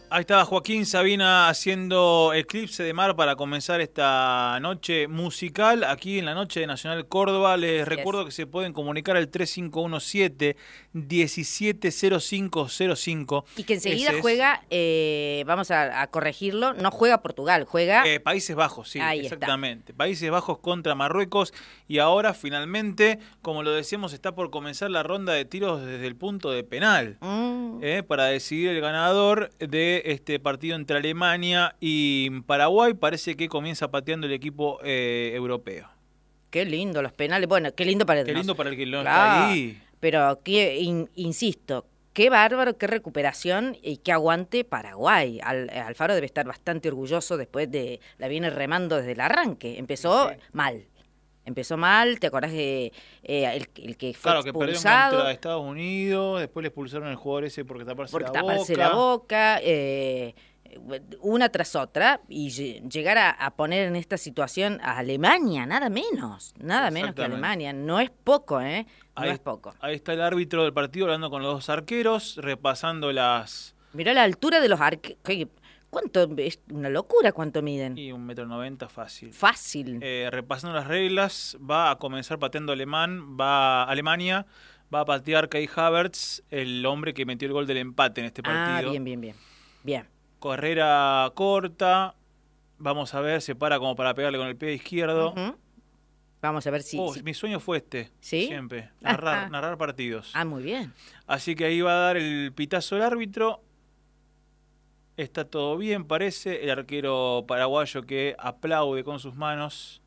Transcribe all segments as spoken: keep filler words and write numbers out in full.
Ahí estaba Joaquín Sabina haciendo Eclipse de Mar para comenzar esta noche musical aquí en la noche de Nacional Córdoba. Les Así recuerdo es. que se pueden comunicar al tres cinco uno siete, uno siete cero cinco cero cinco. Y que enseguida Ese es, juega, eh, vamos a, a corregirlo, no juega Portugal, juega... eh, Países Bajos, sí, Ahí está. exactamente. Países Bajos contra Marruecos. Y ahora finalmente, como lo decíamos, está por comenzar la ronda de tiros desde el punto de penal. Mm. Eh, para decidir el ganador de este partido entre Alemania y Paraguay. Parece que comienza pateando el equipo eh, europeo. Qué lindo los penales. Bueno, qué lindo para el Qué lindo para el que lo Claro, está ahí. Pero, que, in- insisto, qué bárbaro, qué recuperación y qué aguante Paraguay. Al, Alfaro debe estar bastante orgulloso después de... La viene remando desde el arranque. Empezó Sí. mal. Empezó mal, ¿te acordás de eh, el, el que fue Claro, que perdieron expulsado? contra Estados Unidos, después le expulsaron al jugador ese porque taparse Porque la taparse boca. la boca, eh, una tras otra, y lle- llegar a, a poner en esta situación a Alemania, nada menos, nada menos que Exactamente. Alemania. No es poco, ¿eh? No Ahí, es poco. ahí está el árbitro del partido hablando con los dos arqueros, repasando las... Mirá la altura de los arqueros. ¿Cuánto? Es una locura cuánto miden. Y un metro noventa fácil. Fácil. Eh, repasando las reglas, va a comenzar pateando alemán, va Alemania, va a patear Kai Havertz, el hombre que metió el gol del empate en este partido. Ah, bien, bien, bien. Bien. Carrera corta, vamos a ver, se para como para pegarle con el pie izquierdo. Ujú. Vamos a ver si... Oh, si- mi sueño fue este, ¿Sí? siempre, narrar, narrar partidos. Ah, muy bien. Así que ahí va a dar el pitazo el árbitro. Está todo bien, parece. El arquero paraguayo que aplaude con sus manos.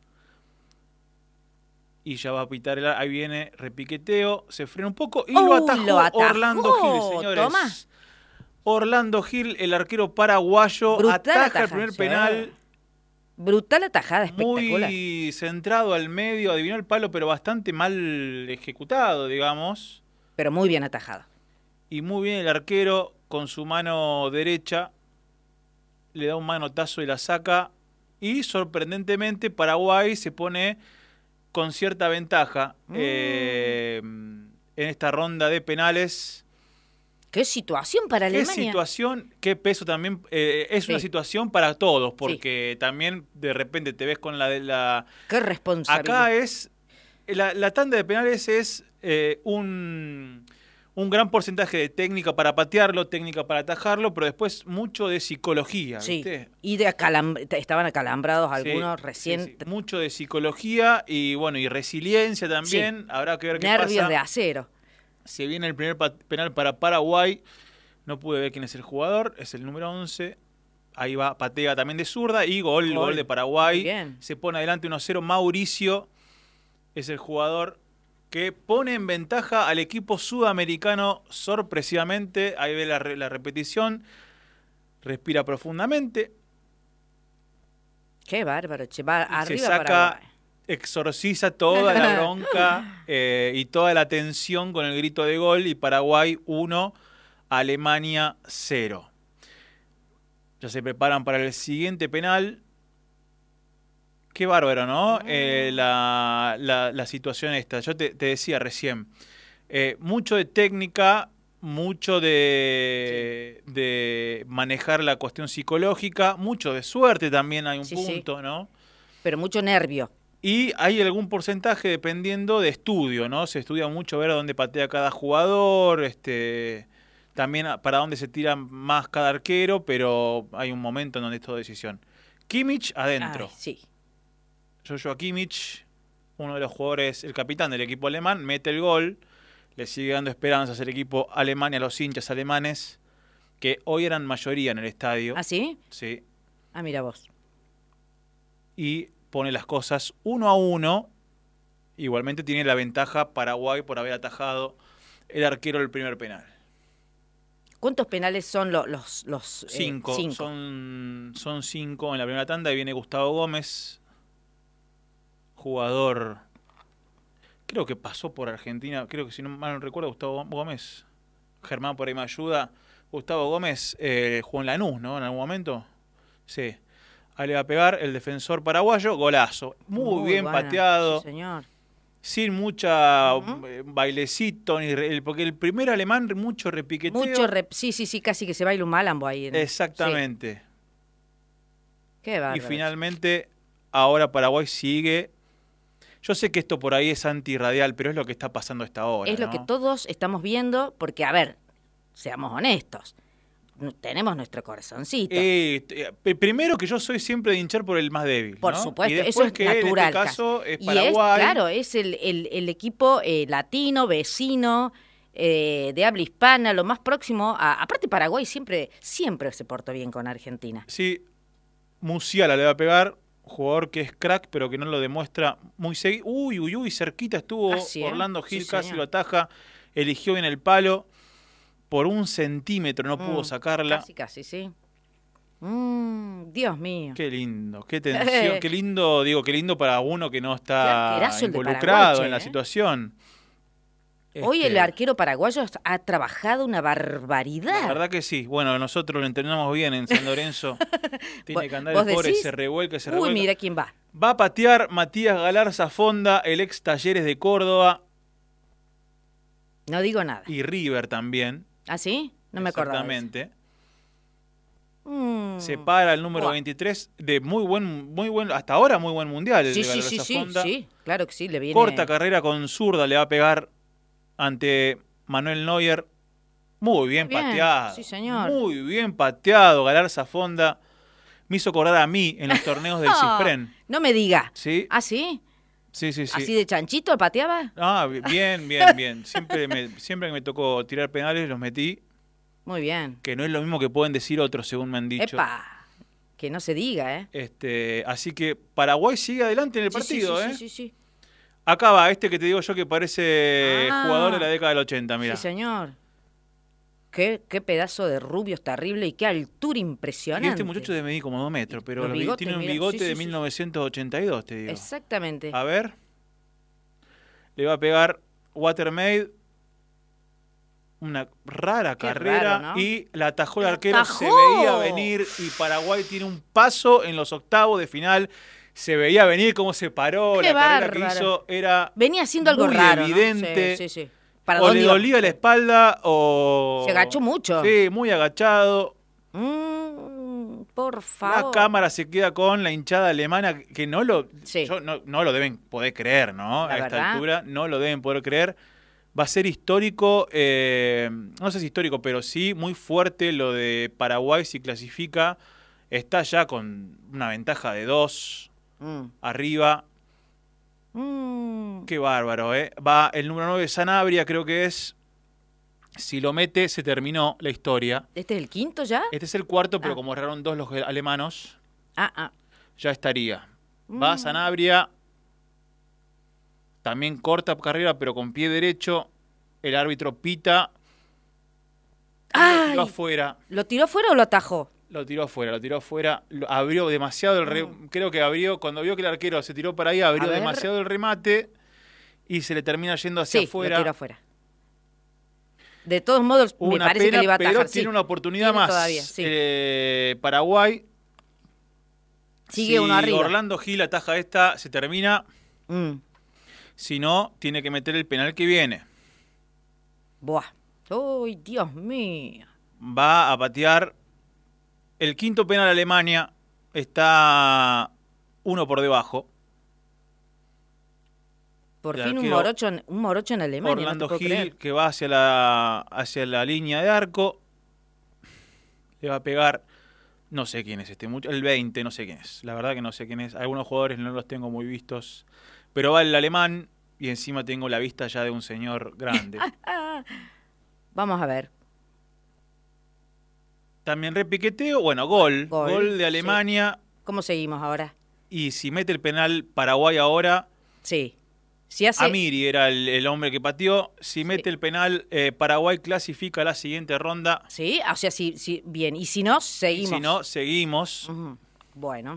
Y ya va a pitar el... Ahí viene repiqueteo. Se frena un poco y ¡Oh, lo atajó, lo atajó! Orlando Gil, señores. Toma. Orlando Gil, el arquero paraguayo, Brutal ataja el atajación. primer penal. Brutal atajada, espectacular. Muy centrado al medio. Adivinó el palo, pero bastante mal ejecutado, digamos. Pero muy bien atajada. Y muy bien el arquero con su mano derecha. Le da un manotazo y la saca. Y sorprendentemente Paraguay se pone con cierta ventaja Mm. eh, en esta ronda de penales. Qué situación para Qué Alemania. situación, qué peso también. eh, es Sí. una situación para todos, porque también de repente te ves con la de la... Qué responsabilidad. Acá es... La, la tanda de penales es eh, un... un gran porcentaje de técnica para patearlo, técnica para atajarlo, pero después mucho de psicología, Sí. ¿viste? Y de acalam estaban acalambrados algunos Sí, recién. sí, sí. Mucho de psicología y bueno, y resiliencia también. Habrá que ver qué Nervios pasa. de acero. Se viene el primer pa- penal para Paraguay. No pude ver quién es el jugador, es el número once. Ahí va, patea también de zurda y gol, gol, Gol. de Paraguay. Muy bien. Se pone adelante uno cero. Mauricio es el jugador que pone en ventaja al equipo sudamericano sorpresivamente. Ahí ve la, re- la repetición. Respira profundamente. Qué bárbaro, che. Va Y arriba se saca, Paraguay. exorciza toda la bronca eh, y toda la tensión con el grito de gol. Y Paraguay uno, Alemania cero. Ya se preparan para el siguiente penal. Qué bárbaro, ¿no? Eh, la, la, la situación esta. Yo te, te decía recién, eh, mucho de técnica, mucho de, de manejar la cuestión psicológica, mucho de suerte también hay un Sí, sí. punto, ¿no? Pero mucho nervio. Y hay algún porcentaje dependiendo de estudio, ¿no? Se estudia mucho ver a dónde patea cada jugador, este, también a- para dónde se tira más cada arquero, pero hay un momento en donde es todo decisión. Kimmich adentro. Ay, sí. Joshua Kimmich, uno de los jugadores, el capitán del equipo alemán, mete el gol, le sigue dando esperanzas al equipo alemán y a los hinchas alemanes, que hoy eran mayoría en el estadio. ¿Ah, sí? Sí. Ah, mira vos. Y pone las cosas uno a uno. Igualmente tiene la ventaja Paraguay por haber atajado el arquero del primer penal. ¿Cuántos penales son lo- los... los eh, Cinco. cinco? Son, son cinco en la primera tanda. Y viene Gustavo Gómez, jugador, creo que pasó por Argentina, creo que si no mal no recuerdo, Gustavo Gómez, Germán por ahí me ayuda, Gustavo Gómez eh, jugó en Lanús, ¿no? En algún momento, sí, ahí le va a pegar el defensor paraguayo, golazo, muy, bien buena, pateado, sí, señor. sin mucha Ujú. eh, bailecito, ni re- el- porque el primer alemán mucho repiqueteo. Mucho rep- sí, sí, sí, casi que se baila un malambo ahí. en- Exactamente. Sí. Qué bárbaro. Y finalmente, ahora Paraguay sigue. Yo sé que esto por ahí es antirradial, pero es lo que está pasando a esta hora. Es lo ¿no? que todos estamos viendo, porque, a ver, seamos honestos, n- tenemos nuestro corazoncito. Eh, t- eh, primero que yo soy siempre de hinchar por el más débil. Por ¿no? supuesto, y después eso es que natural. En este caso es y Paraguay. es, claro, es el, el- el equipo eh, latino, vecino, eh, de habla hispana, lo más próximo. A, aparte, Paraguay siempre, siempre se portó bien con Argentina. Sí, Musiala le va a pegar. Jugador que es crack, pero que no lo demuestra muy seguido. Uy, uy, uy, cerquita estuvo Casi, ¿eh? Orlando Sí, Gil, casi señor. lo ataja. Eligió bien el palo. Por un centímetro no pudo Mm, sacarla. Casi, casi, sí. Mm, Dios mío. Qué lindo, qué tensión, qué lindo, digo, qué lindo para uno que no está Qué arquerazo el de involucrado Paraguay, en la ¿eh? situación. Hoy el Este, arquero paraguayo ha trabajado una barbaridad. La verdad que sí. Bueno, nosotros lo entrenamos bien en San Lorenzo. Tiene que andar ¿Vos el pobre, decís? se revuelca, se Uy, revuelca. mira quién va. Va a patear Matías Galarza Fonda, el ex Talleres de Córdoba No digo nada. y River también. ¿Ah, sí? No me acordaba. de eso. Exactamente. Mm. Se para el número Buah. veintitrés de muy buen, muy buen, hasta ahora muy buen mundial. El Sí, de sí, sí, Galarza sí, Fonda. sí, claro que sí, le viene. Corta carrera con zurda, le va a pegar ante Manuel Neuer. Muy bien, Muy bien, pateado. sí, señor. Muy bien pateado, Galarza Fonda. Me hizo acordar a mí en los torneos del No, Cispren. no me diga. ¿Sí? ¿Ah, sí? Sí, sí, sí. ¿Así de chanchito pateaba? Ah, bien, bien, bien. Siempre, me, siempre que me tocó tirar penales los metí, Muy bien. que no es lo mismo que pueden decir otros, según me han dicho. Epa, que no se diga, ¿eh? Este, así que Paraguay sigue adelante en el Sí, sí, partido, sí, ¿eh? sí, sí, sí. Acá va, este que te digo yo que parece Ah. jugador de la década del ochenta, mira. Sí, señor. Qué, qué pedazo de rubios terrible y qué altura impresionante. Y este muchacho debe medir como dos metros, pero Los lo vi- bigotes, tiene un mira, bigote sí, sí, de sí. mil novecientos ochenta y dos, te digo. Exactamente. A ver. Le va a pegar Watermaid. Una rara Qué carrera. raro, ¿no? Y la atajó el ¡La arquero. Se atajó! veía venir. Y Paraguay tiene un paso en los octavos de final. Se veía venir cómo se paró. ¡Qué La carrera que bárbaro! hizo era Venía haciendo algo muy raro, ¿no? evidente. Sí, sí, sí. ¿Para O dónde le iba? dolía la espalda o... Se agachó mucho. Sí, muy agachado. Mm, por La favor. cámara se queda con la hinchada alemana que no lo, Sí. yo- no, no lo deben poder creer, ¿no? La A esta verdad. altura no lo deben poder creer. Va a ser histórico, eh, no sé si histórico, pero sí muy fuerte lo de Paraguay si clasifica. Está ya con una ventaja de dos Mm. arriba. Mm. Qué bárbaro, ¿eh? Va el número nueve, Sanabria, creo que es. Si lo mete, se terminó la historia. ¿Este es el quinto ya? Este es el cuarto, pero Ah. como erraron dos los alemanos, Ah, ah. ya estaría. Va Mm. Sanabria, también corta carrera, pero con pie derecho. El árbitro pita. Lo ¡Ay! tiró afuera. ¿Lo tiró fuera o lo atajó? Lo tiró afuera, lo tiró afuera. Lo- abrió demasiado el re- Creo que abrió, cuando vio que el arquero se tiró para ahí, abrió A ver. demasiado el remate y se le termina yendo hacia Sí, afuera. lo tiró afuera. De todos modos, me Una parece pena, que le iba a atajar. pero sí. tiene una oportunidad Tiene más. todavía, sí. Eh, Paraguay. Sigue si uno arriba. Orlando Gil ataja esta, se termina. Mm. Si no, tiene que meter el penal que viene. Buah. ¡Uy, Dios mío! Va a patear el quinto penal a Alemania. Está uno por debajo. Por El fin un arquero morocho, en, un morocho en Alemania. Orlando no te puedo Gil, creer. que va hacia la, hacia la línea de arco. Le va a pegar, no sé quién es este, mucho, el veinte, no sé quién es. La verdad que no sé quién es. Algunos jugadores no los tengo muy vistos. Pero va el alemán y encima tengo la vista ya de un señor grande. Vamos a ver. También repiqueteo, bueno, gol. Gol, Gol, de Alemania. ¿Cómo seguimos ahora? Y si mete el penal Paraguay ahora, Sí. Si hace... Amiri era el, el hombre que pateó. Si mete el penal, eh, Paraguay clasifica a la siguiente ronda. Sí, o sea, sí, sí, bien. Y si no, Y seguimos. si no, seguimos. Ujú. Bueno.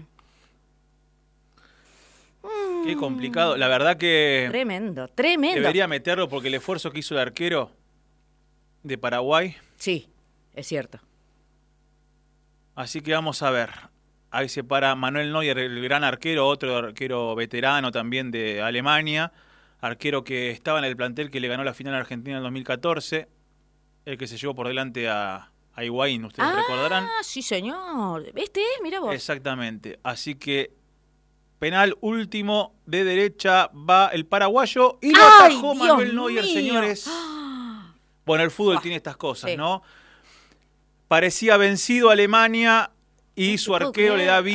Qué complicado. La verdad que Tremendo, tremendo. debería meterlo porque el esfuerzo que hizo el arquero de Paraguay. Sí, es cierto. Así que vamos a ver. Ahí se para Manuel Neuer, el gran arquero, otro arquero veterano también de Alemania. arquero que estaba en el plantel que le ganó la final a Argentina en el dos mil catorce, el que se llevó por delante a, a Higuaín, ustedes ah, recordarán. Ah, sí, señor. ¿Este es? Mirá vos. Exactamente. Así que penal último de derecha va el paraguayo y lo ¡Ay, atajó Dios Manuel Neuer, mío! señores. Bueno, el fútbol Ah, tiene estas cosas, sí. ¿no? Parecía vencido Alemania y No su te puedo arquero le da creer. vida